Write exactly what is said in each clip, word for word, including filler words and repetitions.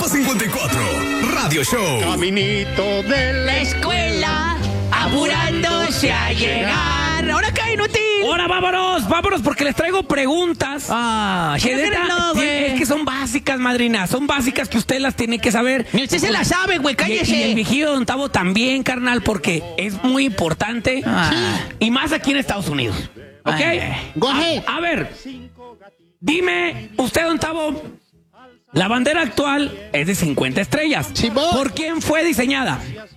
Depa cincuenta y cuatro, Radio Show. Caminito de la escuela, apurándose a llegar. ¿Ahora qué, inútil? Ahora vámonos, vámonos, porque les traigo preguntas. Ah, que ¿qué neta, no, güey? es que son básicas, madrina. Son básicas que usted las tiene que saber. Ni usted se la sabe, güey, Y, cállese. y el viejillo Don Tavo también, carnal, porque es muy importante. Ah. Y más aquí en Estados Unidos. ¿Ok? Ay. Go ahead. A, a ver, dime, usted, Don Tavo, la bandera actual es de cincuenta estrellas. Sí, vos. ¿Por quién fue diseñada?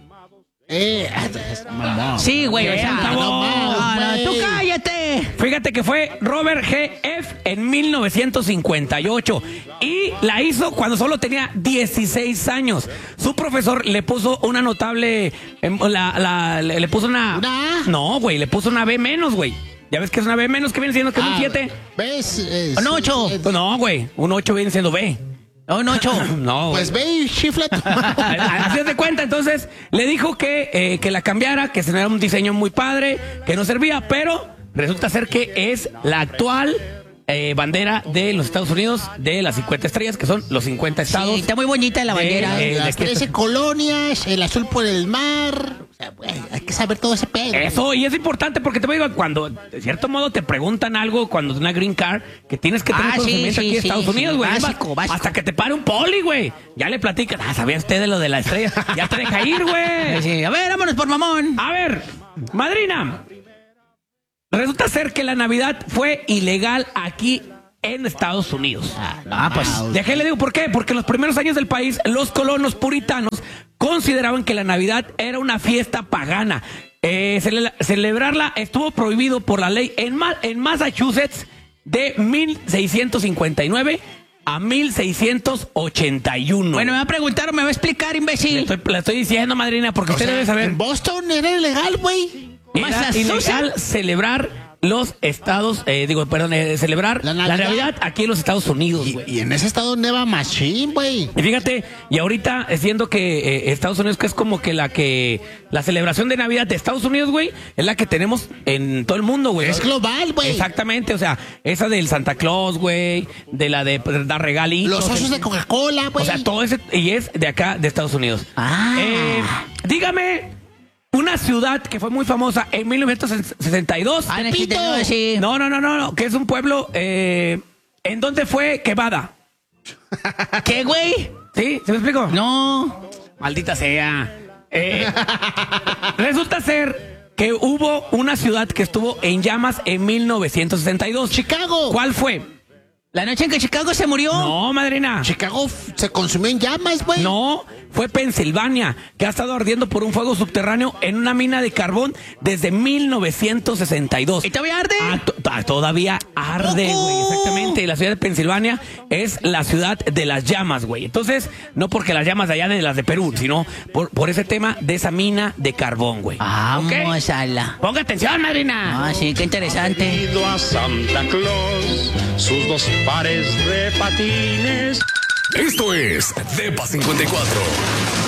Eh, mamá. Sí, güey, o Bien, sea, Tavo. no, no, güey. tú cállate. Fíjate que fue Robert G. F. en mil novecientos cincuenta y ocho y la hizo cuando solo tenía dieciséis años. Su profesor le puso una notable, em, la, la- le, le puso una... ¿Una A? No, güey, le puso una B menos, güey. Ya ves que es una B menos, que viene siendo que es un Ah, siete. ¿Ves? Es- Un ocho. es- Pues no, güey, un ocho viene siendo B. No, no, ocho. No, Pues ve y chifla tu madre. así es de cuenta. Entonces le dijo que, eh, que la cambiara, que se era un diseño muy padre, que no servía, pero resulta ser que es la actual eh, bandera de los Estados Unidos de las cincuenta estrellas, que son los cincuenta estados. Sí, está muy bonita la de- bandera. eh, Las de que- trece colonias, el azul por el mar. O sea, güey, hay que saber todo ese pedo. Eso, y es importante porque te digo, cuando de cierto modo te preguntan algo, cuando es una green card, que tienes que tener Ah, sí, conocimiento sí, aquí en sí, Estados sí. Unidos, güey. Básico, Hasta- básico. Hasta que te pare un poli, güey. Ya le platicas, ah, ¿sabía usted de lo de la estrella? Ya te deja ir, güey. Sí, a ver, vámonos por mamón. A ver, madrina, resulta ser que la Navidad fue ilegal aquí en Estados Unidos. Ah, pues. Déjale digo por qué, porque en los primeros años del país los colonos puritanos consideraban que la Navidad era una fiesta pagana. Eh, cele- celebrarla estuvo prohibido por la ley en, Ma- en Massachusetts de mil seiscientos cincuenta y nueve a mil seiscientos ochenta y uno. Bueno, me va a preguntar o me va a explicar, le imbécil. estoy, le estoy diciendo, madrina, porque O usted sea, debe saber. En Boston era ilegal, güey. Era Massachusetts. ilegal celebrar los estados, eh, digo, perdón, eh, celebrar La la Navidad. Navidad. aquí en los Estados Unidos, Y, güey. y en ese estado neva machín, güey. Y fíjate, y ahorita eh, siendo que eh, Estados Unidos, que es como que la que la celebración de Navidad de Estados Unidos, güey, es la que tenemos en todo el mundo, güey. Es global, güey. Exactamente, o sea, esa del Santa Claus, güey, de la de pues, dar regalitos. Los osos de Coca-Cola, güey. O sea, todo ese, y es de acá, de Estados Unidos. Ah. Eh, dígame, una ciudad que fue muy famosa en mil novecientos sesenta y dos. Ah, Pepito. necesito decir. No, no, no, no, no, que es un pueblo, eh, ¿en dónde fue Quebrada? ¿Qué, güey? ¿Sí? ¿Se me explico? No. Maldita sea. Eh, resulta ser que hubo una ciudad que estuvo en llamas en mil novecientos sesenta y dos. Chicago. ¿Cuál fue? La noche en que Chicago se murió. No, madrina. Chicago f- se consumió en llamas, güey. No, fue Pensilvania, que ha estado ardiendo por un fuego subterráneo en una mina de carbón desde mil novecientos sesenta y dos. ¿Y todavía arde? Ah, to- to- todavía arde, ¿Poco? güey, exactamente. Y la ciudad de Pensilvania es la ciudad de las llamas, güey. Entonces, no porque las llamas de allá de las de Perú, sino por, por ese tema de esa mina de carbón, güey. Vamos ¿Ok? a la. Ponga atención, madrina. Ah, sí, qué interesante. Pedido a Santa Claus sus dos pares de patines. Esto es Depa cincuenta y cuatro,